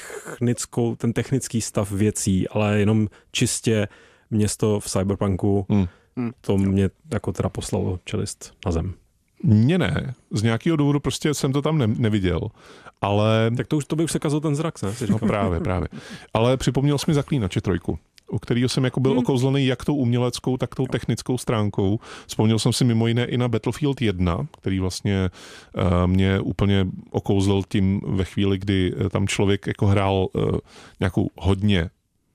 ten technický stav věcí, ale jenom čistě město v Cyberpunku, to mě jako teda poslalo čelist na zem. Mně ne. Z nějakého důvodu prostě jsem to tam neviděl. Ale... Tak to by už se kazil ten zrak, ne? No právě. Ale připomněl jsi mi Zaklínače 3, u kterého jsem jako byl okouzlený jak tou uměleckou, tak tou technickou stránkou. Vzpomněl jsem si mimo jiné i na Battlefield 1, který vlastně mě úplně okouzlil tím ve chvíli, kdy tam člověk jako hrál nějakou hodně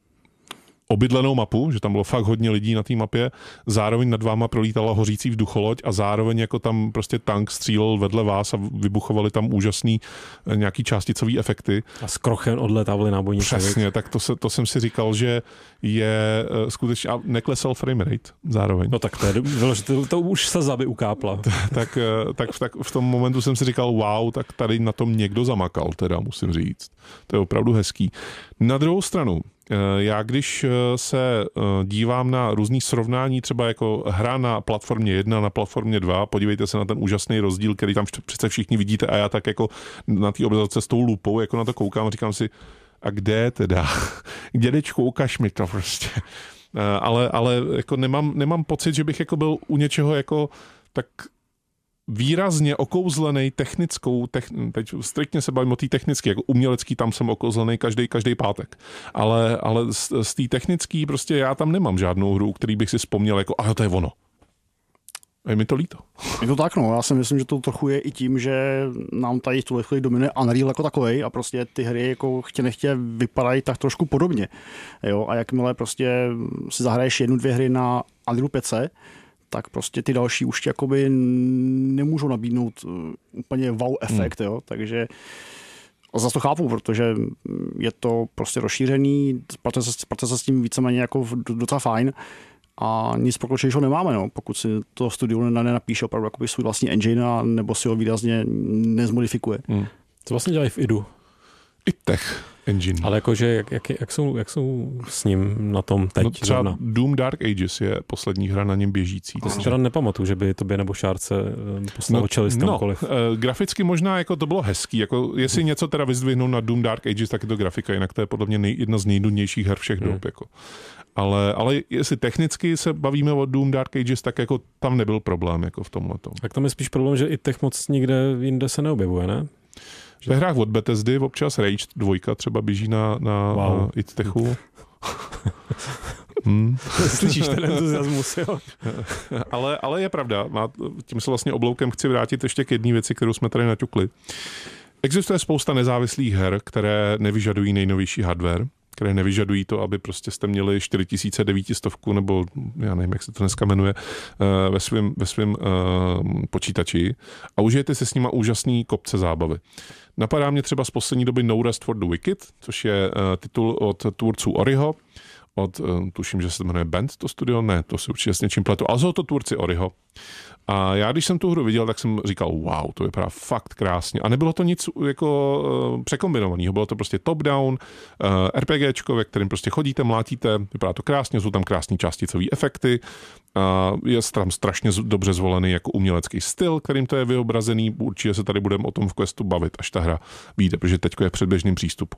obydlenou mapu, že tam bylo fakt hodně lidí na té mapě, zároveň nad váma prolítala hořící vzducholoď a zároveň jako tam prostě tank střílel vedle vás a vybuchovaly tam úžasný nějaký částicový efekty. A z krochen odletávali nábojníci. Přesně, tak to jsem si říkal, že je skutečně, a neklesal frame rate zároveň. No tak to už se zaby ukápla. tak v tom momentu jsem si říkal, wow, tak tady na tom někdo zamakal, teda musím říct. To je opravdu hezký. Na druhou stranu, já když se dívám na různý srovnání, třeba jako hra na platformě 1, na platformě 2, podívejte se na ten úžasný rozdíl, který tam přece všichni vidíte a já tak jako na té obrazovce s tou lupou jako na to koukám a říkám si, a kde teda? Dědečku, ukaž mi to prostě. Ale jako nemám pocit, že bych jako byl u něčeho jako tak výrazně okouzlený technickou, teď striktně se bavím o té technické, jako umělecký, tam jsem okouzlený každý pátek. Ale z té technické prostě já tam nemám žádnou hru, který bych si vzpomněl jako, to je ono. Je mi to líto. Je to tak, no. Já si myslím, že to trochu je i tím, že nám tady v tuhle chvíli dominuje Unreal jako takovej a prostě ty hry jako nechtě vypadají tak trošku podobně. Jo? A jakmile prostě si zahraješ 1-2 hry na Unreal 5, tak prostě ty další už jakoby nemůžou nabídnout úplně wow efekt, jo, takže zase to chápu, protože je to prostě rozšířený, pracuje se s tím víceméně jako docela fajn a nic pokročilejšího nemáme, no, pokud si to studio nenapíše opravdu jakoby svůj vlastní engine a nebo si ho výrazně nezmodifikuje. Co vlastně dělají v idu? engine. Ale jakože, jak jsou s ním na tom teď? No třeba zrovna? Doom Dark Ages je poslední hra na něm běžící. To si teda nepamatuju, že by tobě nebo Šárce poslalo čelist kamkoliv. Graficky možná jako to bylo hezký, jako jestli něco teda vyzdvihnou na Doom Dark Ages, tak je to grafika, jinak to je podle mě jedna z nejnudnějších her všech dob. Jako. Ale jestli technicky se bavíme o Doom Dark Ages, tak jako tam nebyl problém jako v tomhletom. Tak tam je spíš problém, že i tech moc nikde jinde se neobjevuje, ne? Ve hrách od Bethesdy občas Rage 2 třeba běží na id Techu. Slyšíš ten entuziasmus, jo? ale je pravda, tím se vlastně obloukem chci vrátit ještě k jedné věci, kterou jsme tady naťukli. Existuje spousta nezávislých her, které nevyžadují nejnovější hardware, které nevyžadují to, aby prostě jste měli 4900 nebo já nevím, jak se to dneska jmenuje, ve svém počítači a užijete si s nima úžasný kopce zábavy. Napadá mě třeba z poslední doby No Rest for the Wicked, což je titul od tvůrců Oriho, tuším, že se to jmenuje Band, to studio, ne, to si určitě s něčím pletu, ale jsou to tvůrci Oriho. A já, když jsem tu hru viděl, tak jsem říkal, wow, to vypadá fakt krásně. A nebylo to nic jako překombinovaného, bylo to prostě top-down, RPGčko, ve kterém prostě chodíte, mlátíte, vypadá to krásně, jsou tam krásný částicové efekty, je tam strašně dobře zvolený jako umělecký styl, kterým to je vyobrazený, určitě se tady budeme o tom v questu bavit, až ta hra vyjde, protože teďko je v předběžném přístupu.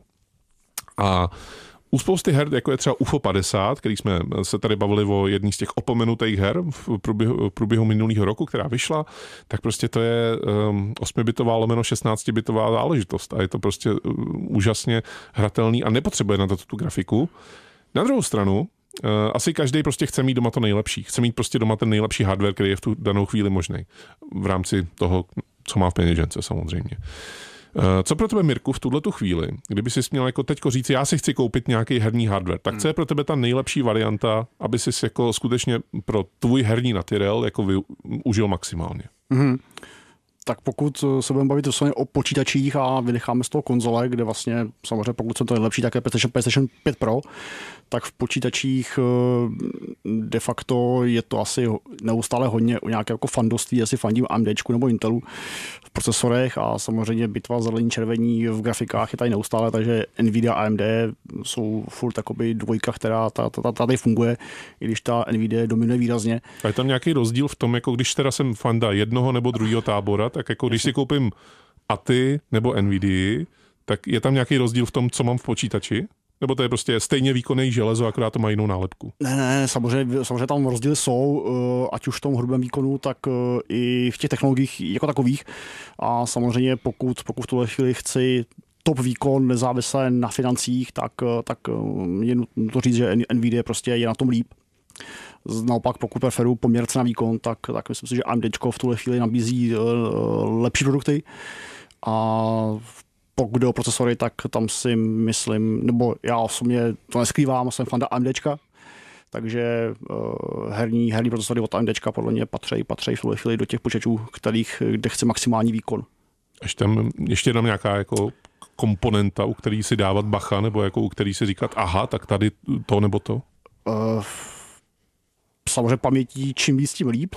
A u spousty her, jako je třeba UFO 50, který jsme se tady bavili o jedný z těch opomenutých her v průběhu minulého roku, která vyšla, tak prostě to je 8-bitová lomeno 16-bitová záležitost a je to prostě úžasně hratelný a nepotřebuje na to tu grafiku. Na druhou stranu, asi každý prostě chce mít doma to nejlepší. Chce mít prostě doma ten nejlepší hardware, který je v tu danou chvíli možný. V rámci toho, co má v peněžence samozřejmě. Co pro tebe, Mirku, v tuhletu chvíli, kdyby jsi měl jako teďko říct, já si chci koupit nějaký herní hardware, tak co je pro tebe ta nejlepší varianta, aby jsi jako skutečně pro tvůj herní natyrel jako užil maximálně? Tak pokud se budeme bavit o počítačích a vynecháme z toho konzole, kde vlastně samozřejmě pokud se to nejlepší, tak je PlayStation 5 Pro, tak v počítačích de facto je to asi neustále hodně o nějaké jako fandoství, jestli fandím AMDčku nebo Intelu v procesorech a samozřejmě bitva zelení červení v grafikách je tady neustále, takže Nvidia a AMD jsou furt takoby dvojka, která tady funguje, i když ta Nvidia dominuje výrazně. A je tam nějaký rozdíl v tom, jako když teda jsem fanda jednoho nebo druhého tábora, tak jako když si koupím ATI nebo Nvidia, tak je tam nějaký rozdíl v tom, co mám v počítači? Nebo to je prostě stejně výkonný železo, akorát to má jinou nálepku? Ne, samozřejmě tam rozdíly jsou, ať už v tom hrubém výkonu, tak i v těch technologiích jako takových. A samozřejmě pokud v tuhle chvíli chci top výkon nezávisle na financích, tak je nutno to říct, že Nvidia prostě je na tom líp. Naopak, pokud preferuji poměr cena výkon, tak myslím si, že AMDčko v tuhle chvíli nabízí lepší produkty. A pokud jde o procesory, tak tam si myslím, nebo já osobně to neskrývám, jsem fanda AMDčka, takže herní procesory od AMDčka podle mě patří v tuhle chvíli do těch počítačů, kde chci maximální výkon. Ještě tam nějaká jako komponenta, u který si dávat bacha, nebo jako u který si říkat, aha, tak tady to nebo to? Samozřejmě pamětí, čím víc, tím líp,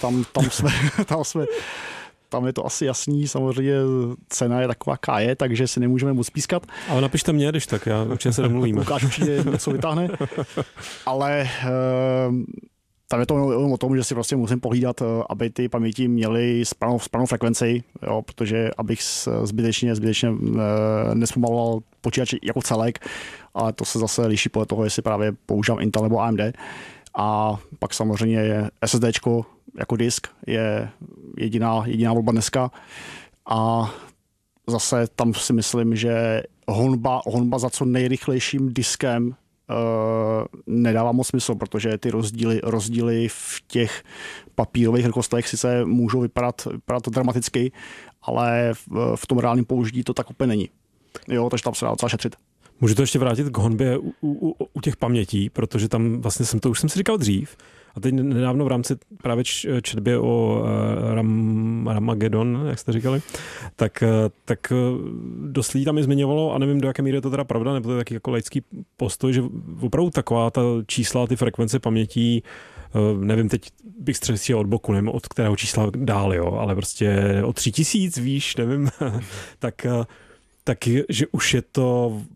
tam je to asi jasný, samozřejmě cena je taková, jaká je, takže si nemůžeme moc pískat. Ale napište mě, když tak, já určitě se domluvíme. Lukáš určitě něco vytáhne, ale tam je to o tom, že si prostě musím pohlídat, aby ty paměti měly správnou frekvenci, jo, protože abych zbytečně nespomaloval počítač jako celek, ale to se zase liší podle toho, jestli právě používám Intel nebo AMD. A pak samozřejmě SSDčko jako disk je jediná volba dneska. A zase tam si myslím, že honba za co nejrychlejším diskem nedává moc smysl, protože ty rozdíly v těch papírových rychlostech sice můžou vypadat dramaticky, ale v tom reálném použití to tak úplně není. Jo, takže tam se dá docela šetřit. Můžu to ještě vrátit k honbě u těch pamětí, protože tam vlastně už jsem si říkal dřív, a teď nedávno v rámci právě četby o Ramageddon, jak jste říkali, tak dost lidí tam i zmiňovalo, a nevím, do jaké míry je to teda pravda, nebo to je taky jako laický postoj, že opravdu taková ta čísla, ty frekvence pamětí, nevím, teď bych střestil od boku, nevím, od kterého čísla dál, jo, ale prostě o 3000, víš, nevím, tak že už je to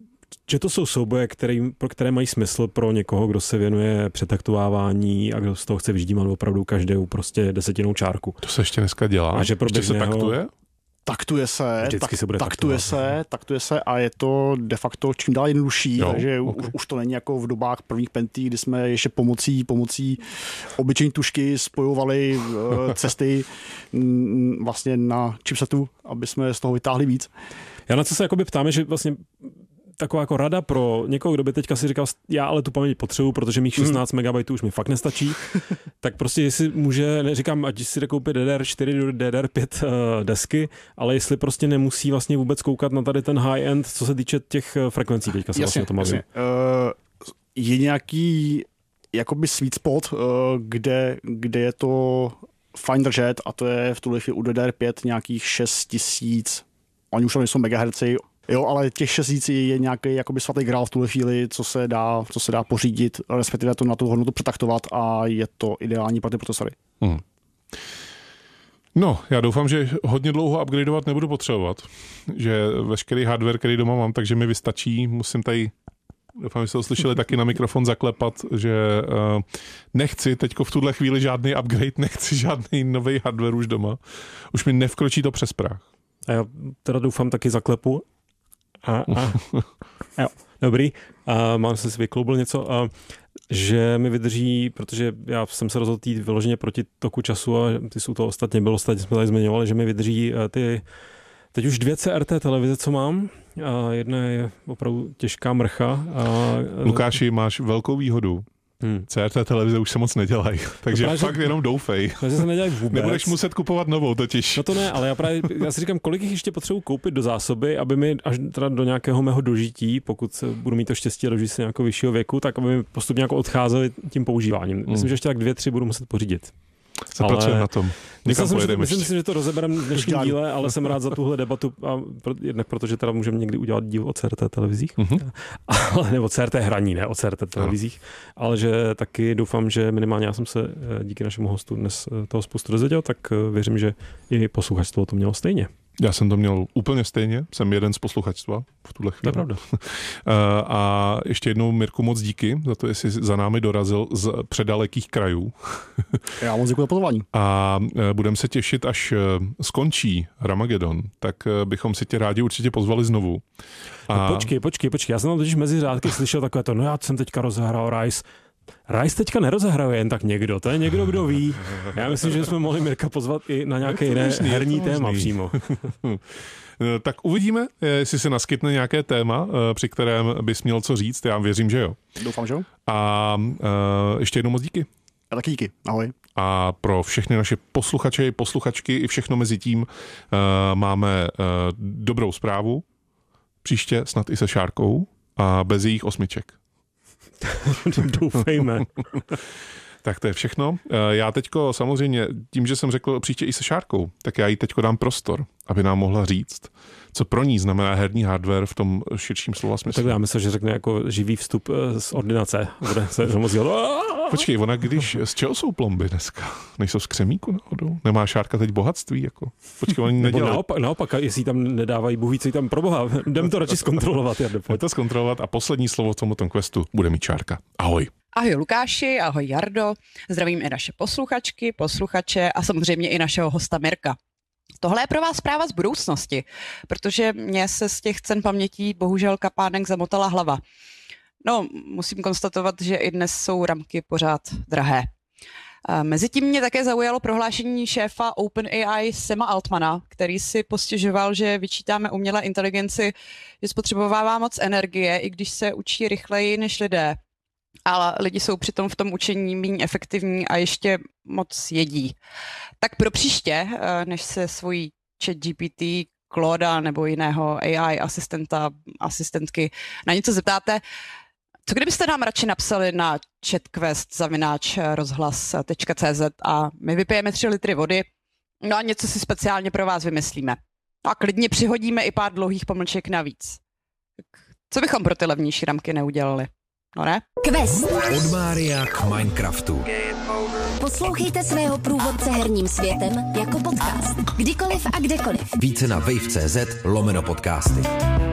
že to jsou souboje, pro které mají smysl pro někoho, kdo se věnuje přetaktovávání a kdo z toho chce vyždímat opravdu každou prostě desetinnou čárku. To se ještě dneska dělá? A že pro ještě se taktuje? Taktuje se, taktuje se a je to de facto čím dál jednodušší, takže už to není jako v dobách prvních Pentí, kdy jsme ještě pomocí obyčejní tušky spojovali cesty vlastně na chipsetu, aby jsme z toho vytáhli víc. Já na co se jakoby ptáme, že vlastně taková jako rada pro někoho, kdo by teďka si říkal, já ale tu paměť potřebuji, protože mých 16 MB už mi fakt nestačí, tak prostě jestli může, neříkám, ať si jde koupit DDR4 do DDR5 desky, ale jestli prostě nemusí vlastně vůbec koukat na tady ten high-end, co se týče těch frekvencí, teďka se vlastně o tom bavím. Je nějaký jakoby sweet spot, kde je to fajn držet a to je v tuhle chvíli u DDR5 nějakých 6000, oni už to nejsou megahertzy, jo, ale těch 6000 je nějaký jakoby svatý grál v tuhle chvíli, co se dá pořídit, respektive to na tu hodnotu přetaktovat a je to ideální pro ty procesory. No, já doufám, že hodně dlouho upgradeovat nebudu potřebovat, že veškerý hardware, který doma mám, takže mi vystačí, musím tady, doufám, že jste uslyšeli taky na mikrofon zaklepat, že nechci teďko v tuhle chvíli žádný upgrade, nechci žádný nový hardware už doma, už mi nevkročí to přes práh. A já teda doufám taky zaklepu. Jo, dobrý. Mám se vykloubil něco, že mi vydrží, protože já jsem se rozhodl jít vyloženě proti toku času a ty jsou to ostatně jsme tady zmiňovali, že mi vydrží ty teď už 2 CRT televize, co mám. Jedna je opravdu těžká mrcha. Lukáši, máš velkou výhodu. CRT televize už se moc nedělají, takže no fakt jenom doufej. Takže se nedělají vůbec. Nebudeš muset kupovat novou totiž. No to ne, ale já si říkám, kolik jich ještě potřebuji koupit do zásoby, aby mi až teda do nějakého mého dožití, pokud budu mít to štěstí a dožít se nějakého vyššího věku, tak aby mi postupně jako odcházeli tím používáním. Myslím, že ještě tak 2-3 budu muset pořídit. Se pracuje na tom. Myslím si, že to rozebereme v dnešním díle, ale jsem rád za tuhle debatu, jednak protože teda můžeme někdy udělat díl o CRT televizích, nebo CRT hraní, ne o CRT televizích, ale že taky doufám, že minimálně já jsem se díky našemu hostu dnes toho spoustu dozvěděl, tak věřím, že i posluchačstvo to mělo stejně. Já jsem to měl úplně stejně, jsem jeden z posluchačstva v tuhle chvíli. To je pravda. A ještě jednou, Mirku, moc díky za to, jestli za námi dorazil z předalekých krajů. Já moc děkuji za pozvání. A budeme se těšit, až skončí Ramagedon, tak bychom si tě rádi určitě pozvali znovu. No počkej, já jsem tam totiž mezi řádky slyšel takové to, no já jsem teďka rozehrál Rise. Rise teďka nerozehraje jen tak někdo, to je někdo, kdo ví. Já myslím, že jsme mohli Mirka pozvat i na nějaké jiné herní téma přímo. Tak uvidíme, jestli se naskytne nějaké téma, při kterém bys měl co říct. Já věřím, že jo. Doufám, že jo. A ještě jednou moc díky. A taky díky. Ahoj. A pro všechny naše posluchače, posluchačky i všechno mezi tím máme dobrou zprávu. Příště snad i se Šárkou a bez jejich 8. Doufejme. Tak to je všechno. Já teďko samozřejmě, tím, že jsem řekl příště i se Šárkou, tak já jí teďko dám prostor, aby nám mohla říct, co pro ní znamená herní hardware v tom širším slova smyslu. Tak já myslím, že řekne jako živý vstup z ordinace. Bude se moc dělat. Počkej, ona z čeho jsou plomby dneska? Nejsou z křemíku náhodou? Nemá Šárka teď bohatství? Jako? Počkej, oni nedělají. Naopak, jestli tam nedávají Bůh, co tam pro boha. Jdeme to radši zkontrolovat. Pojďme to zkontrolovat a poslední slovo v tomto questu bude mít Šárka. Ahoj. Ahoj Lukáši, ahoj Jardo, zdravím i naše posluchačky, posluchače a samozřejmě i našeho hosta Mirka. Tohle je pro vás zpráva z budoucnosti, protože mě se z těch cen pamětí bohužel kapánek zamotala hlava. No, musím konstatovat, že i dnes jsou ramky pořád drahé. Mezitím mě také zaujalo prohlášení šéfa OpenAI Sama Altmana, který si postěžoval, že vyčítáme umělé inteligenci, že spotřebovává moc energie, i když se učí rychleji než lidé. Ale lidi jsou přitom v tom učení méně efektivní a ještě moc jedí. Tak pro příště, než se svojí ChatGPT, Clauda nebo jiného AI asistentky na něco zeptáte, co kdybyste nám radši napsali na chatquest@rozhlas.cz a my vypijeme 3 litry vody, no a něco si speciálně pro vás vymyslíme. A klidně přihodíme i pár dlouhých pomlček navíc. Tak co bychom pro ty levnější ramky neudělali? No ne? Quest. Od Mária k Minecraftu. Poslouchejte svého průvodce herním světem jako podcast. Kdykoliv a kdekoliv. Více na wave.cz/podcasty.